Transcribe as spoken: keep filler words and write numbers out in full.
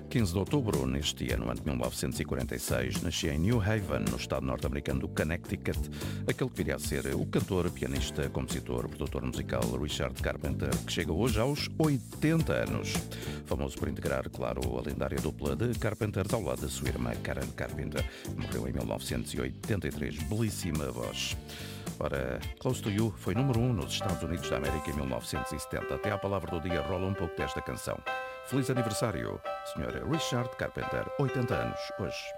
quinze de outubro, neste ano, ano de mil novecentos e quarenta e seis, nascia em New Haven, no estado norte-americano do Connecticut, aquele que viria a ser o cantor, pianista, compositor, produtor musical Richard Carpenter, que chega hoje aos oitenta anos. Famoso por integrar, claro, a lendária dupla de Carpenter ao lado da sua irmã Karen Carpenter, que morreu em mil novecentos e oitenta e três. Belíssima voz. Ora, Close to You foi número um nos Estados Unidos da América em mil novecentos e setenta. Até à palavra do dia rola um pouco desta canção. Feliz aniversário, senhor Richard Carpenter, oitenta anos, hoje.